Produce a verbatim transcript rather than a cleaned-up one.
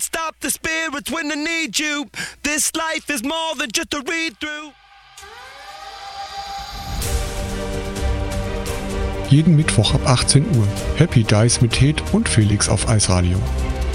stop the spirits when they need you. This life is more than just a read-through. Jeden Mittwoch ab achtzehn Uhr. Happy Dice mit Hed und Felix auf Eisradio.